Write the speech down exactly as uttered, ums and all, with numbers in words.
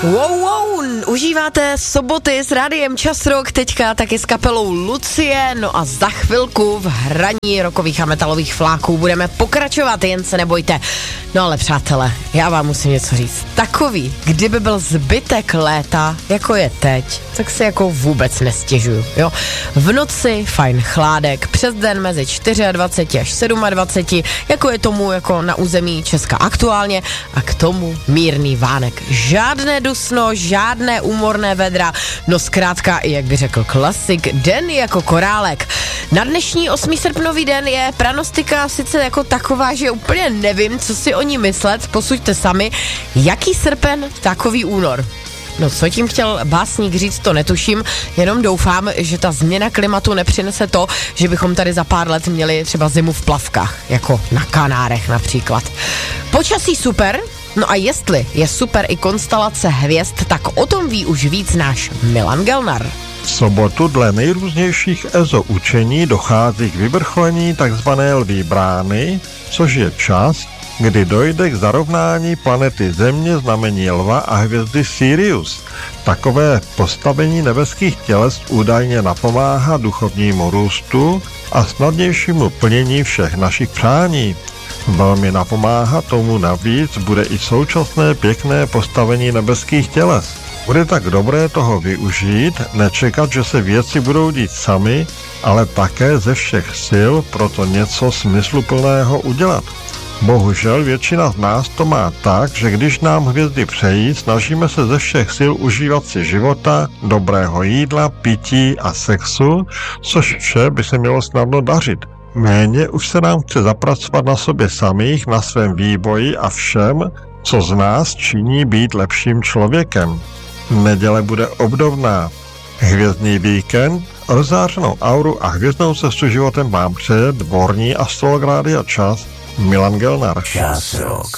Wow, wow, užíváte soboty s rádiem Čas Rock, teďka taky s kapelou Lucie, no a za chvilku v hraní rockových a metalových fláků budeme pokračovat, jen se nebojte. No ale přátelé, já vám musím něco říct. Takový, kdyby byl zbytek léta, jako je teď, tak si jako vůbec nestěžuju, jo. V noci fajn chládek, přes den mezi dvacet čtyři až dvacet sedm, jako je tomu jako na území Česka aktuálně, a k tomu mírný vánek. Žádné dusno, žádné úmorné vedra, no zkrátka, i jak by řekl klasik, den jako korálek. Na dnešní osmý srpnový den je pranostika sice jako taková, že úplně nevím, co si o ní myslet, posuďte sami. Jaký srpen, takový únor. No co tím chtěl básník říct, to netuším, jenom doufám, že ta změna klimatu nepřinese to, že bychom tady za pár let měli třeba zimu v plavkách, jako na Kanárech například. Počasí super, no a jestli je super i konstelace hvězd, tak o tom ví už víc náš Milan Gelnar. V sobotu dle nejrůznějších ezo učení dochází k vyvrcholení tzv. Lví brány, což je čas, kdy dojde k zarovnání planety Země znamení lva a hvězdy Sirius. Takové postavení nebeských těles údajně napomáhá duchovnímu růstu a snadnějšímu plnění všech našich přání. Velmi napomáhá tomu navíc bude i současné pěkné postavení nebeských těles. Bude tak dobré toho využít, nečekat, že se věci budou dít sami, ale také ze všech sil proto něco smysluplného udělat. Bohužel většina z nás to má tak, že když nám hvězdy přejí, snažíme se ze všech sil užívat si života, dobrého jídla, pití a sexu, což vše by se mělo snadno dařit. Méně už se nám chce zapracovat na sobě samých, na svém vývoji a všem, co z nás činí být lepším člověkem. Neděle bude obdobná. Hvězdný víkend, rozzářenou auru a hvězdnou cestu životem vám přeje dvorní astrolog Rádia Čas Milan Gelnar. Čas Rock.